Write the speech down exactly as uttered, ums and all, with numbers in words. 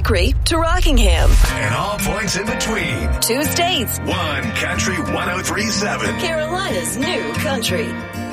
Hickory to Rockingham. And all points in between. Two states. One Country one oh three point seven. Carolina's new country.